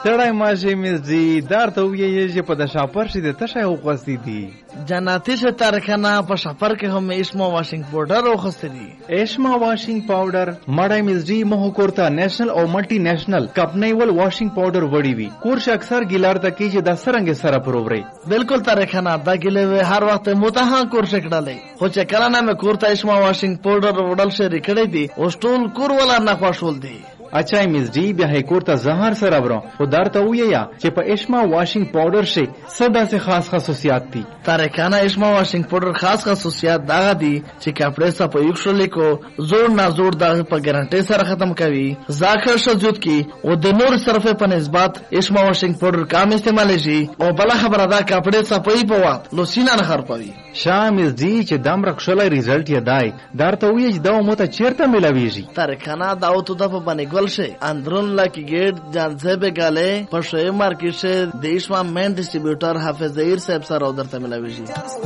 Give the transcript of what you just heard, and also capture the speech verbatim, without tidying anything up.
ستړی ماشي مزدي دار ته ویې چې په د شاپر شي د تشه وغوستې دي جناتي سے تارخانه په شاپر کې هم اسما واشنګ پاوډر وغوستې دي. اسما واشنګ پاوډر مړی مزدي مه کورته نېشنل او ملټي نېشنل کپنیول واشنګ پاوډر وړي وي کورش اکثر ګیلار ته کې چې د سرنګ سره پرووري بالکل تارخانه دا ګلې هر وخت متها کورش کړلې خو چې کله نه مې کورته اسما واشنګ پاوډر وړل شي ریکړې دي او ټول کور ولا نه خوشول دي. اچھا مزدی بیا هیکور ته زهر سره برو او درته ویا چې په اشما واشنګ پاوډر شي صدا سے خاص خصوصیات دي. تارکانه اشما واشنګ پاوډر خاص خصوصیات دا دي چې کپڑے صاف یوښلې کو زور نه زور دا په ګارانټي سره ختم کوي ځاخر شجود کی او د نور صرفه په نسبت اشما واشنګ پاوډر کم استعمال شي او بل خبره دا کپڑے صفای په وخت لو سینا نه خر پوي. شامز دی چې دم رخصله ریزلټ یې دای درته وی چې دا مو ته چیرته ملاويږي. تارکانه دا او ته د په باندې ولشه اندرون لاکی گیٹ جانسے بے گالے پشوئے مارکیٹ سے دیش میں مین ڈسٹریبیوٹر حافظ ظہیر صاحب سر ادھر تملا ویجی.